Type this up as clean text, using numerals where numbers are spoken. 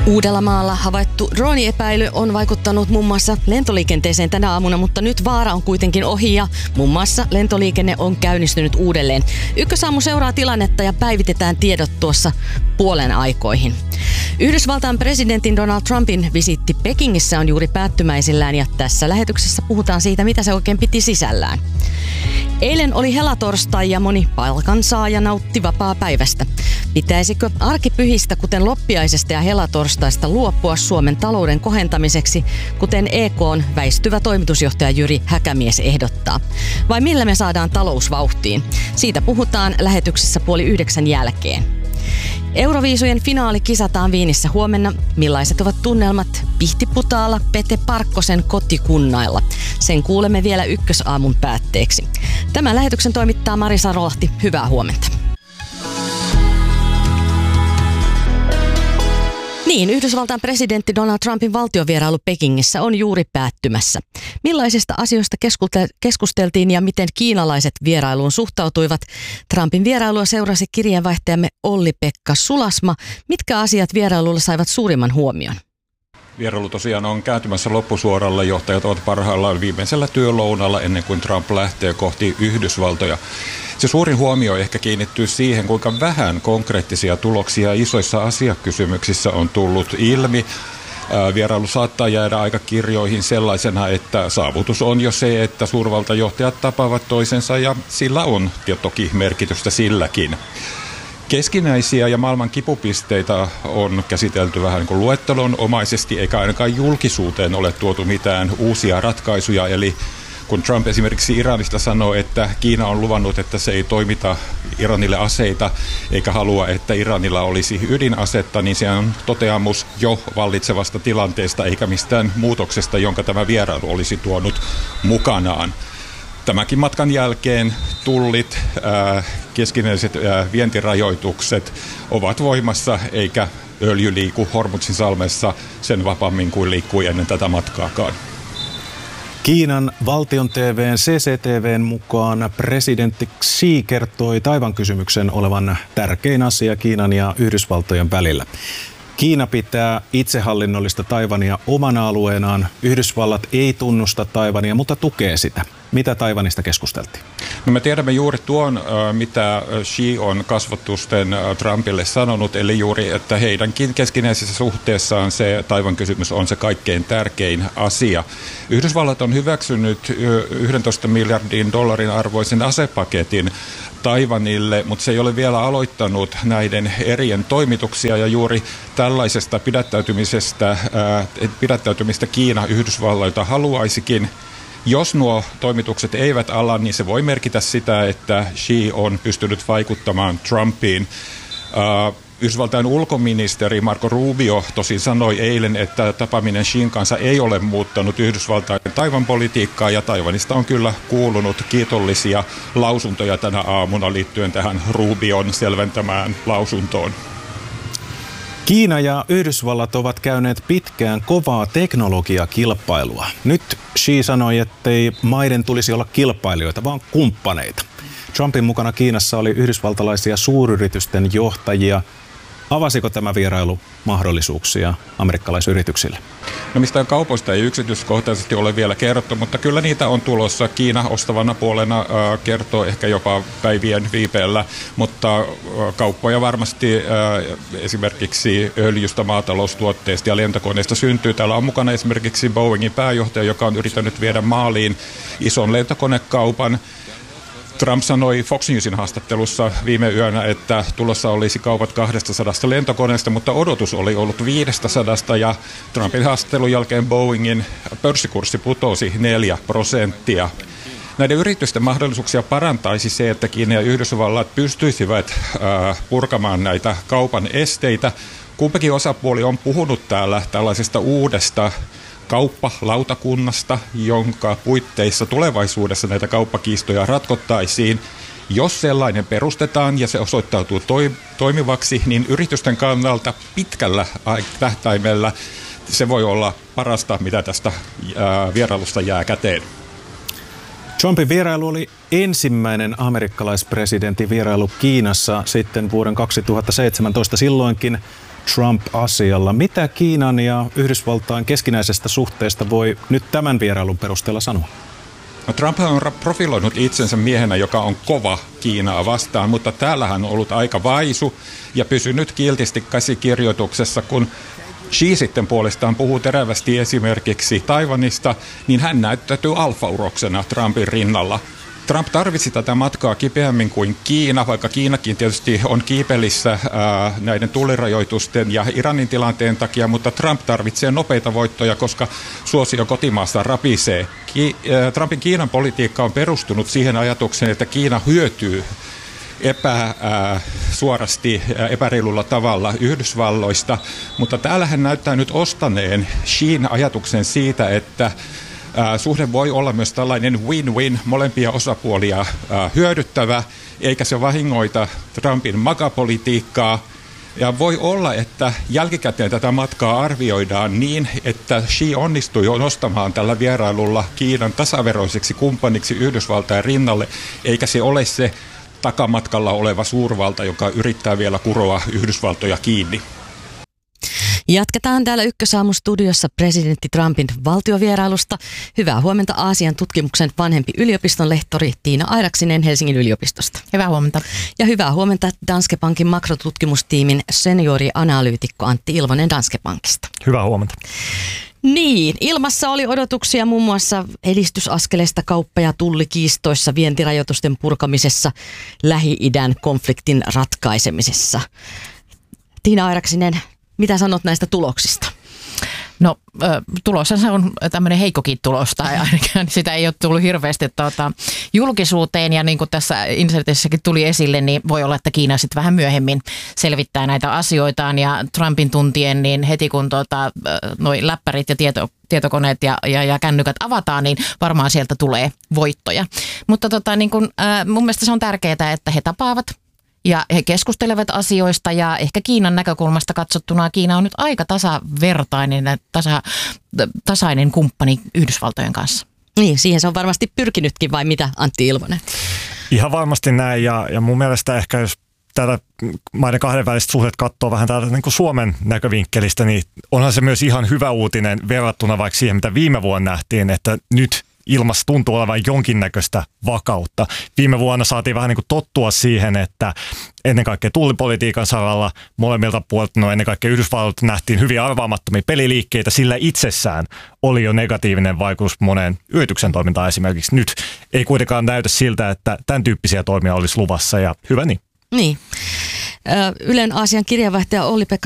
Uudellamaalla havaittu drooniepäily on vaikuttanut muun muassa lentoliikenteeseen tänä aamuna, mutta nyt vaara on kuitenkin ohi ja muun muassa lentoliikenne on käynnistynyt uudelleen. Ykkösaamu seuraa tilannetta ja päivitetään tiedot tuossa puolen aikoihin. Yhdysvaltain presidentin Donald Trumpin visiitti Pekingissä on juuri päättymäisillään ja tässä lähetyksessä puhutaan siitä, mitä se oikein piti sisällään. Eilen oli helatorstai ja moni palkansaaja nautti vapaapäivästä. Pitäisikö arkipyhistä, kuten loppiaisesta ja helatorstaista, luopua Suomen talouden kohentamiseksi, kuten EK:n väistyvä toimitusjohtaja Jyri Häkämies ehdottaa? Vai millä me saadaan talous vauhtiin? Siitä puhutaan lähetyksessä 8:30 jälkeen. Euroviisujen finaali kisataan Viinissä huomenna. Millaiset ovat tunnelmat Pihtiputaalla Pete Parkkosen kotikunnailla? Sen kuulemme vielä ykkösaamun päätteeksi. Tämän lähetyksen toimittaa Mari Sarolahti. Hyvää huomenta. Niin, Yhdysvaltain presidentti Donald Trumpin valtiovierailu Pekingissä on juuri päättymässä. Millaisista asioista keskusteltiin ja miten kiinalaiset vierailuun suhtautuivat? Trumpin vierailua seurasi kirjeenvaihtajamme Olli-Pekka Sulasma. Mitkä asiat vierailulla saivat suurimman huomion? Vierailu tosiaan on kääntymässä loppusuoralla. Johtajat ovat parhaillaan viimeisellä työlounalla ennen kuin Trump lähtee kohti Yhdysvaltoja. Se suurin huomio ehkä kiinnittyy siihen, kuinka vähän konkreettisia tuloksia isoissa asiakysymyksissä on tullut ilmi. Vierailu saattaa jäädä aika kirjoihin sellaisena, että saavutus on jo se, että suurvaltajohtajat tapaavat toisensa ja sillä on toki merkitystä silläkin. Keskinäisiä ja maailman kipupisteitä on käsitelty vähän niin kuin luettelonomaisesti, eikä ainakaan julkisuuteen ole tuotu mitään uusia ratkaisuja. Eli kun Trump esimerkiksi Iranista sanoo, että Kiina on luvannut, että se ei toimita Iranille aseita eikä halua, että Iranilla olisi ydinasetta, niin se on toteamus jo vallitsevasta tilanteesta eikä mistään muutoksesta, jonka tämä vierailu olisi tuonut mukanaan. Tämänkin matkan jälkeen tullit, keskinäiset vientirajoitukset ovat voimassa, eikä öljy liiku Hormuzin salmessa sen vapaammin kuin liikkui ennen tätä matkaakaan. Kiinan valtion TV:n CCTV:n mukaan presidentti Xi kertoi Taiwan-kysymyksen olevan tärkein asia Kiinan ja Yhdysvaltojen välillä. Kiina pitää itsehallinnollista Taiwania omana alueenaan. Yhdysvallat ei tunnusta Taiwania, mutta tukee sitä. Mitä Taiwanista keskusteltiin? No me tiedämme juuri tuon, mitä Xi on kasvotusten Trumpille sanonut, eli juuri, että heidänkin keskinäisessä suhteessaan se Taiwan-kysymys on se kaikkein tärkein asia. Yhdysvallat on hyväksynyt 11 miljardin dollarin arvoisen asepaketin Taiwanille, mutta se ei ole vielä aloittanut näiden erien toimituksia ja juuri tällaisesta pidättäytymistä Kiina Yhdysvalloilta haluaisikin. Jos nuo toimitukset eivät ala, niin se voi merkitä sitä, että Xi on pystynyt vaikuttamaan Trumpiin. Yhdysvaltain ulkoministeri Marco Rubio tosin sanoi eilen, että tapaaminen Xin kanssa ei ole muuttanut Yhdysvaltain Taiwan-politiikkaa ja Taiwanista on kyllä kuulunut kiitollisia lausuntoja tänä aamuna liittyen tähän Rubion selventämään lausuntoon. Kiina ja Yhdysvallat ovat käyneet pitkään kovaa teknologiakilpailua. Nyt Xi sanoi, ettei maiden tulisi olla kilpailijoita, vaan kumppaneita. Trumpin mukana Kiinassa oli yhdysvaltalaisia suuryritysten johtajia. Avasiko tämä vierailu mahdollisuuksia amerikkalaisyrityksille? No mistään kaupoista ei yksityiskohtaisesti ole vielä kerrottu, mutta kyllä niitä on tulossa. Kiina ostavana puolena kertoo ehkä jopa päivien viipeellä, mutta kauppoja varmasti esimerkiksi öljystä, maataloustuotteista ja lentokoneista syntyy. Täällä on mukana esimerkiksi Boeingin pääjohtaja, joka on yrittänyt viedä maaliin ison lentokonekaupan. Trump sanoi Fox Newsin haastattelussa viime yönä, että tulossa olisi kaupat 200 lentokoneesta, mutta odotus oli ollut 500 ja Trumpin haastattelun jälkeen Boeingin pörssikurssi putosi 4%. Näiden yritysten mahdollisuuksia parantaisi se, että Kiina ja Yhdysvallat pystyisivät purkamaan näitä kaupan esteitä. Kumpikin osapuoli on puhunut täällä tällaisesta uudesta kauppalautakunnasta, jonka puitteissa tulevaisuudessa näitä kauppakiistoja ratkottaisiin. Jos sellainen perustetaan ja se osoittautuu toimivaksi, niin yritysten kannalta pitkällä tähtäimellä se voi olla parasta, mitä tästä vierailusta jää käteen. Trumpin vierailu oli ensimmäinen amerikkalaispresidentin vierailu Kiinassa sitten vuoden 2017. Silloinkin Trump-asialla. Mitä Kiinan ja Yhdysvaltain keskinäisestä suhteesta voi nyt tämän vierailun perusteella sanoa? No, Trump on profiloinut itsensä miehenä, joka on kova Kiinaa vastaan, mutta täällä hän on ollut aika vaisu ja pysynyt kiltisti käsikirjoituksessa, kun Xi sitten puolestaan puhuu terävästi esimerkiksi Taiwanista, niin hän näyttäytyy alfauroksena Trumpin rinnalla. Trump tarvitsi tätä matkaa kipeämmin kuin Kiina, vaikka Kiinakin tietysti on kiipelissä näiden tullirajoitusten ja Iranin tilanteen takia, mutta Trump tarvitsee nopeita voittoja, koska suosio kotimaassa rapisee. Trumpin Kiinan politiikka on perustunut siihen ajatukseen, että Kiina hyötyy suorasti epäreilulla tavalla Yhdysvalloista, mutta täällä hän näyttää nyt ostaneen Xin ajatuksen siitä, että suhde voi olla myös tällainen win-win, molempia osapuolia hyödyttävä, eikä se vahingoita Trumpin MAGA-politiikkaa. Ja voi olla, että jälkikäteen tätä matkaa arvioidaan niin, että Xi onnistui nostamaan tällä vierailulla Kiinan tasaveroiseksi kumppaniksi Yhdysvaltain rinnalle, eikä se ole se takamatkalla oleva suurvalta, joka yrittää vielä kuroa Yhdysvaltoja kiinni. Jatketaan täällä Ykkösaamu-studiossa presidentti Trumpin valtiovierailusta. Hyvää huomenta Aasian tutkimuksen vanhempi yliopiston lehtori Tiina Airaksinen Helsingin yliopistosta. Hyvää huomenta. Ja hyvää huomenta Danske Bankin makrotutkimustiimin seniorianalyytikko Antti Ilvonen Danske Bankista. Hyvää huomenta. Niin, ilmassa oli odotuksia muun muassa edistysaskeleista kauppa- ja tullikiistoissa, vientirajoitusten purkamisessa, Lähi-idän konfliktin ratkaisemisessa. Tiina Airaksinen, mitä sanot näistä tuloksista? No tuloshan se on tämmöinen heikkokin tulos, tai ainakaan sitä ei ole tullut hirveästi julkisuuteen, ja niin kuin tässä insertissäkin tuli esille, niin voi olla, että Kiina sitten vähän myöhemmin selvittää näitä asioitaan, ja Trumpin tuntien, niin heti kun noi läppärit ja tietokoneet ja kännykät avataan, niin varmaan sieltä tulee voittoja. Mutta mun mielestä se on tärkeää, että he tapaavat, ja he keskustelevat asioista, ja ehkä Kiinan näkökulmasta katsottuna Kiina on nyt aika tasavertainen, tasainen kumppani Yhdysvaltojen kanssa. Niin, siihen se on varmasti pyrkinytkin, vai mitä Antti Ilvonen? Ihan varmasti näin, ja mun mielestä ehkä jos tätä maiden kahdenväliset suhteet katsoo vähän täältä niin kuin Suomen näkövinkkelistä, niin onhan se myös ihan hyvä uutinen verrattuna vaikka siihen, mitä viime vuonna nähtiin, että nyt ilmassa tuntuu olevan jonkinnäköistä vakautta. Viime vuonna saatiin vähän niin kuin tottua siihen, että ennen kaikkea tullipolitiikan saralla molemmilta puolilta, no ennen kaikkea Yhdysvalloilta nähtiin hyvin arvaamattomia peliliikkeitä, sillä itsessään oli jo negatiivinen vaikutus moneen yrityksen toimintaan esimerkiksi. Nyt ei kuitenkaan näytä siltä, että tämän tyyppisiä toimia olisi luvassa, ja hyvä niin. Niin. Ylen Aasian kirjeenvaihtaja Olli-Pekka